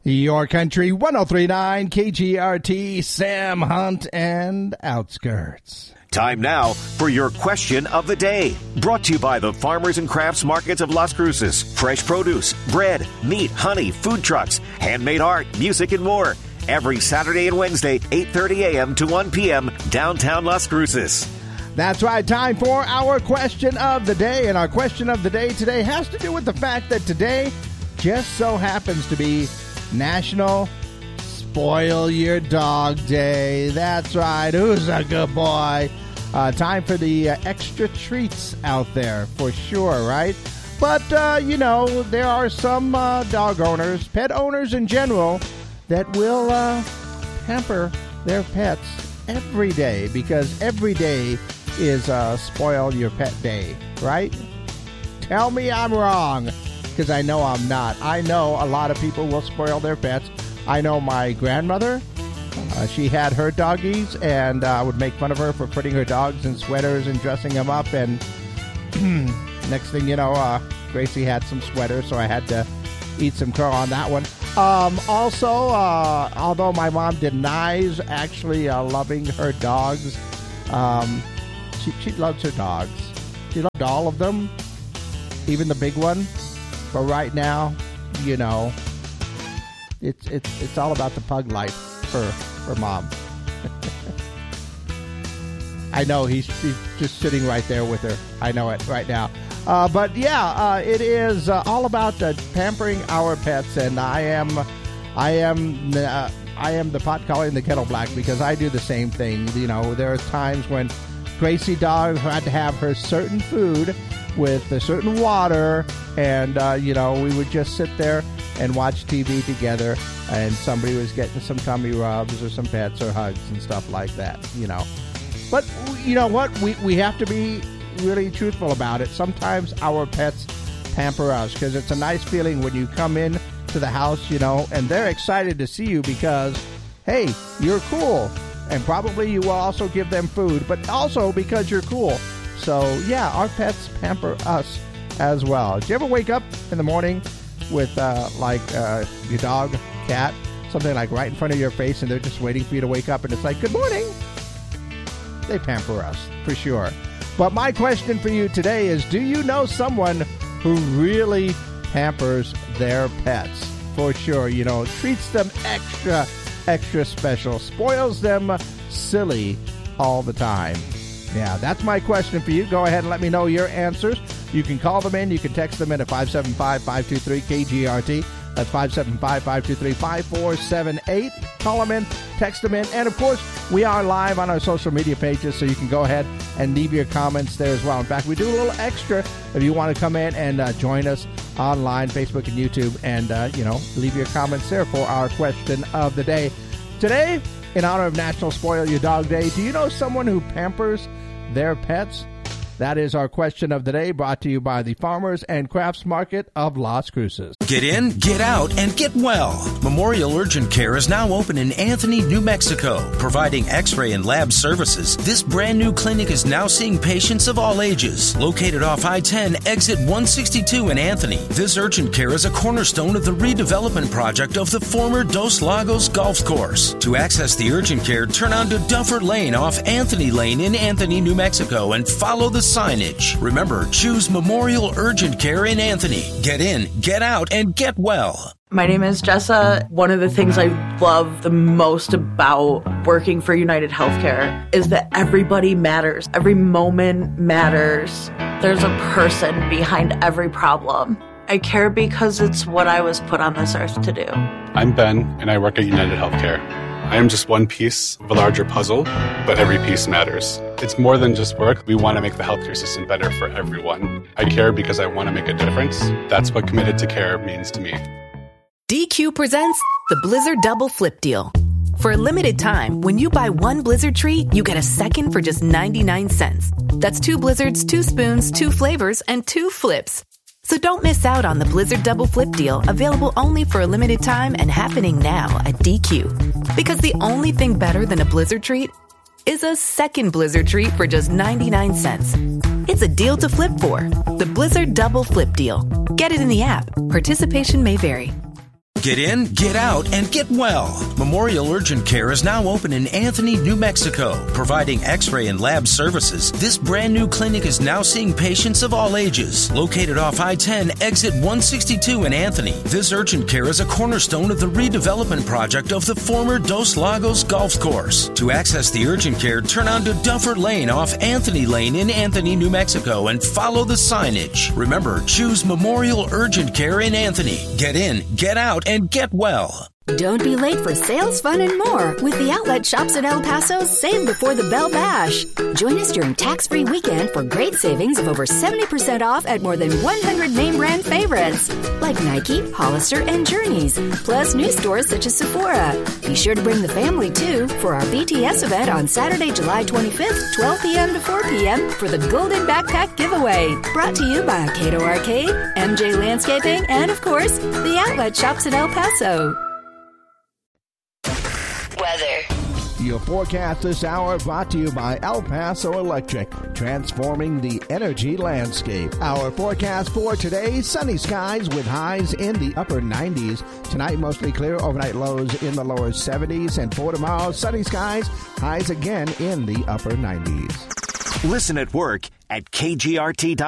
Your Country 103.9 KGRT, Sam Hunt and Outskirts. Time now for your question of the day. Brought to you by the Farmers and Crafts Markets of Las Cruces. Fresh produce, bread, meat, honey, food trucks, handmade art, music, and more. Every Saturday and Wednesday, 8:30 a.m. to 1 p.m., downtown Las Cruces. That's right, time for our question of the day. And our question of the day today has to do with the fact that today just so happens to be National Spoil Your Dog Day. That's right. Who's a good boy? Time for the extra treats out there for sure, right? But, there are some dog owners, pet owners in general, that will pamper their pets every day because every day is Spoil Your Pet Day, right? Tell me I'm wrong. Because I know I'm not. I know a lot of people will spoil their pets. I know my grandmother, she had her doggies, and I would make fun of her for putting her dogs in sweaters and dressing them up. And next thing you know, Gracie had some sweaters, so I had to eat some crow on that one. Also, although my mom denies actually loving her dogs, she loves her dogs. She loved all of them, even the big one. But right now, it's all about the pug life for Mom. I know he's just sitting right there with her. I know it right now. It is all about pampering our pets, and I am the pot calling the kettle black because I do the same thing. There are times when Gracie dog had to have her certain food with a certain water, and we would just sit there and watch TV together, and somebody was getting some tummy rubs or some pets or hugs and stuff like that. But you know what? We have to be really truthful about it. Sometimes our pets pamper us because it's a nice feeling when you come in to the house, and they're excited to see you because, hey, you're cool. And probably you will also give them food, but also because you're cool. So, yeah, our pets pamper us as well. Do you ever wake up in the morning with, your dog, cat, something like right in front of your face, and they're just waiting for you to wake up, and it's like, good morning? They pamper us, for sure. But my question for you today is, do you know someone who really pampers their pets? For sure, treats them extra special, spoils them silly all the time. Yeah, that's my question for you. Go ahead and let me know your answers. You can call them in. You can text them in at 575-523-KGRT. That's 575-523-5478. Call them in, text them in. And, of course, we are live on our social media pages, so you can go ahead and leave your comments there as well. In fact, we do a little extra if you want to come in and join us online, Facebook and YouTube, and, leave your comments there for our question of the day. Today, in honor of National Spoil Your Dog Day, do you know someone who pampers their pets? That is our question of the day, brought to you by the Farmers and Crafts Market of Las Cruces. Get in, get out, and get well. Memorial Urgent Care is now open in Anthony, New Mexico, providing x-ray and lab services. This brand new clinic is now seeing patients of all ages. Located off I-10, exit 162 in Anthony, this urgent care is a cornerstone of the redevelopment project of the former Dos Lagos Golf Course. To access the urgent care, turn onto Duffer Lane off Anthony Lane in Anthony, New Mexico, and follow the signage. Remember, choose Memorial Urgent Care in Anthony. Get in, get out, and get well. My name is Jessa. One of the things I love the most about working for United Healthcare is that everybody matters. Every moment matters. There's a person behind every problem. I care because it's what I was put on this earth to do. I'm Ben, and I work at United Healthcare. I am just one piece of a larger puzzle, but every piece matters. It's more than just work. We want to make the healthcare system better for everyone. I care because I want to make a difference. That's what committed to care means to me. DQ presents the Blizzard Double Flip Deal. For a limited time, when you buy one Blizzard treat, you get a second for just 99 cents. That's 2 Blizzards, 2 spoons, 2 flavors, and 2 flips. So don't miss out on the Blizzard Double Flip Deal, available only for a limited time and happening now at DQ. Because the only thing better than a Blizzard treat is a second Blizzard treat for just 99 cents. It's a deal to flip for. The Blizzard Double Flip Deal. Get it in the app. Participation may vary. Get in, get out, and get well. Memorial Urgent Care is now open in Anthony, New Mexico. Providing x-ray and lab services, this brand new clinic is now seeing patients of all ages. Located off I-10, exit 162 in Anthony, this urgent care is a cornerstone of the redevelopment project of the former Dos Lagos Golf Course. To access the urgent care, turn onto Duffer Lane off Anthony Lane in Anthony, New Mexico, and follow the signage. Remember, choose Memorial Urgent Care in Anthony. Get in, get out, and get well. Don't be late for sales, fun, and more with the Outlet Shops at El Paso's Save Before the Bell Bash. Join us during tax-free weekend for great savings of over 70% off at more than 100 name brand favorites like Nike, Hollister, and Journeys, plus new stores such as Sephora. Be sure to bring the family, too, for our BTS event on Saturday, July 25th, 12 p.m. to 4 p.m. for the Golden Backpack Giveaway. Brought to you by Cato Arcade, MJ Landscaping, and, of course, the Outlet Shops at El Paso. Weather. Your forecast this hour brought to you by El Paso Electric, transforming the energy landscape. Our forecast for today, sunny skies with highs in the upper 90s. Tonight, mostly clear, overnight lows in the lower 70s. And for tomorrow, sunny skies, highs again in the upper 90s. Listen at work at KGRT.com.